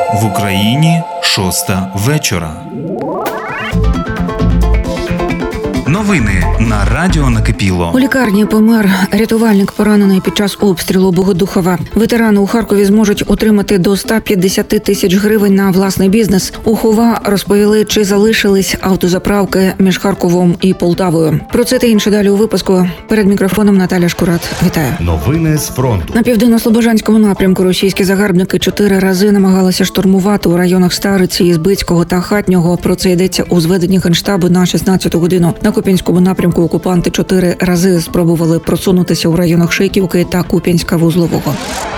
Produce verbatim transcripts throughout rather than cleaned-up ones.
В Україні шоста вечора. Новини на радіо Накипіло. У лікарні помер рятувальник, поранений під час обстрілу Богодухова. Ветерани у Харкові зможуть отримати до ста п'ятдесят тисяч гривень на власний бізнес. У ХОВА розповіли, чи залишились автозаправки між Харковом і Полтавою. Про це та інше далі у випуску. Перед мікрофоном Наталя Шкурат. Вітаю. Новини з фронту. На південно-слобожанському напрямку російські загарбники чотири рази намагалися штурмувати у районах Стариці, Ізбицького та Хатнього. Про це йдеться у зведенні Генштабу на шістнадцяту годину. На Куп'янському напрямку окупанти чотири рази спробували просунутися у районах Шийківки та Куп'янська-Вузлового.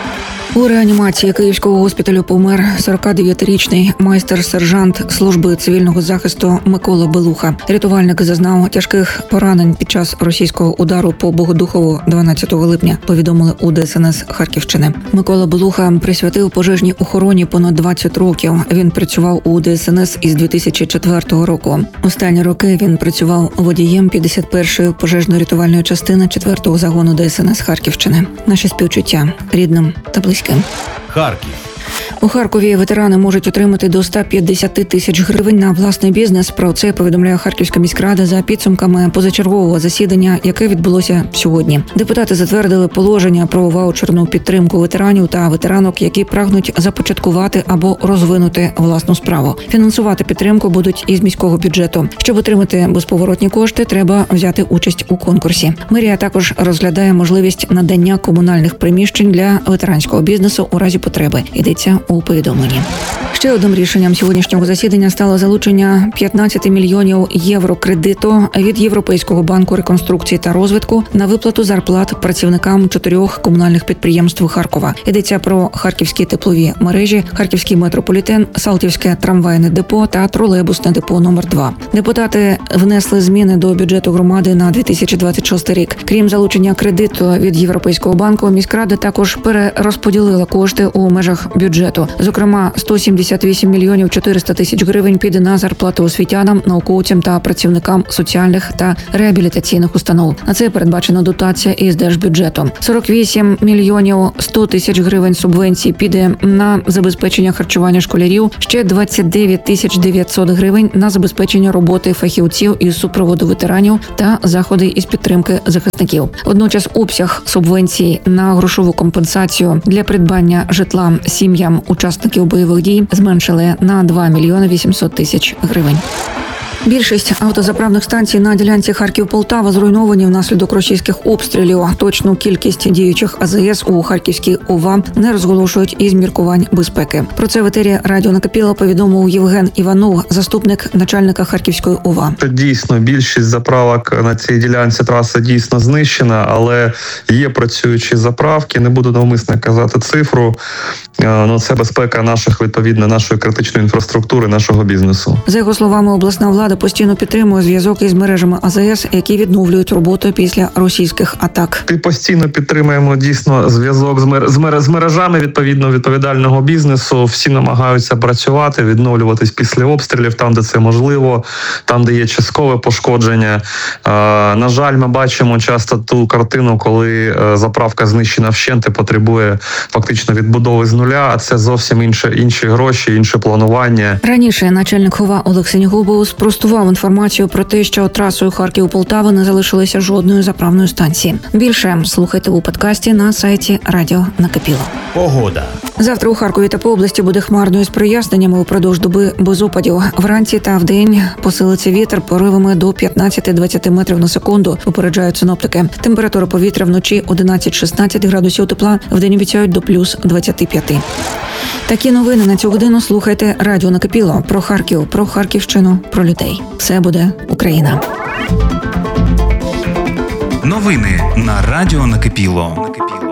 У реанімації Київського госпіталю помер сорокадев'ятирічний майстер-сержант служби цивільного захисту Микола Белуха. Рятувальник зазнав тяжких поранень під час російського удару по Богодухову дванадцятого липня, повідомили у ДСНС Харківщини. Микола Белуха присвятив пожежній охороні понад двадцять років. Він працював у ДСНС із дві тисячі четвертого року. Останні роки він працював водієм п'ятдесят першої пожежно-рятувальної частини четвертого загону ДСНС Харківщини. Наші співчуття рідним та близьким. Харків. У Харкові ветерани можуть отримати до ста п'ятдесят тисяч гривень на власний бізнес. Про це повідомляє Харківська міськрада за підсумками позачергового засідання, яке відбулося сьогодні. Депутати затвердили положення про ваучерну підтримку ветеранів та ветеранок, які прагнуть започаткувати або розвинути власну справу. Фінансувати підтримку будуть із міського бюджету. Щоб отримати безповоротні кошти, треба взяти участь у конкурсі. Мерія також розглядає можливість надання комунальних приміщень для ветеранського бізнесу у разі потреби. Йдеться у повідомленні. Ще одним рішенням сьогоднішнього засідання стало залучення п'ятнадцять мільйонів євро кредиту від Європейського банку реконструкції та розвитку на виплату зарплат працівникам чотирьох комунальних підприємств Харкова. Йдеться про харківські теплові мережі, харківський метрополітен, Салтівське трамвайне депо та тролейбусне депо номер два. Депутати внесли зміни до бюджету громади на дві тисячі двадцять шостий рік. Крім залучення кредиту від Європейського банку, міськрада також перерозподілила кошти у межах бюджету. Зокрема, сто сімдесят вісім мільйонів чотириста тисяч гривень піде на зарплати освітянам, науковцям та працівникам соціальних та реабілітаційних установ. На це передбачена дотація із держбюджету. сорок вісім мільйонів сто тисяч гривень субвенцій піде на забезпечення харчування школярів, ще двадцять дев'ять тисяч дев'ятсот гривень на забезпечення роботи фахівців із супроводу ветеранів та заходи із підтримки захисників. Водночас обсяг субвенцій на грошову компенсацію для придбання житла сім'ям учасників бойових дій зменшили на два мільйони вісімсот тисяч гривень. Більшість автозаправних станцій на ділянці Харків-Полтава зруйновані внаслідок російських обстрілів. Точну кількість діючих АЗС у Харківській ОВА не розголошують із міркувань безпеки. Про це в етері радіо Накипіло повідомив Євген Іванов, заступник начальника Харківської ОВА. Дійсно, більшість заправок на цій ділянці траси дійсно знищена, але є працюючі заправки. Не буду навмисно казати цифру. Ну, це безпека наших, відповідно, нашої критичної інфраструктури, нашого бізнесу. За його словами, обласна влада постійно підтримує зв'язок із мережами АЗС, які відновлюють роботу після російських атак. Ти постійно підтримуємо дійсно зв'язок з, мер... з, мер... з мережами відповідно відповідального бізнесу. Всі намагаються працювати, відновлюватись після обстрілів, там, де це можливо, там, де є часткове пошкодження. Е, на жаль, ми бачимо часто ту картину, коли заправка знищена вщент і потребує фактично відбудови з нуля. А це зовсім інші, інші гроші, інше планування. Раніше начальник ХОВА Олег Сенігубов спростував інформацію про те, що трасою Харків-Полтава не залишилося жодної заправної станції. Більше слухайте у подкасті на сайті Радіо Накипіло. Погода. Завтра у Харкові та по області буде хмарно із проясненнями, упродовж доби без опадів. Вранці та вдень посилиться вітер поривами до п'ятнадцять-двадцять метрів на секунду, попереджають синоптики. Температура повітря вночі одинадцять-шістнадцять градусів тепла, вдень обіцяють до плюс двадцять п'ять. Такі новини на цю годину слухайте Радіо Накипіло. Про Харків, про Харківщину, про людей. Все буде Україна. Новини на радіо Накипіло.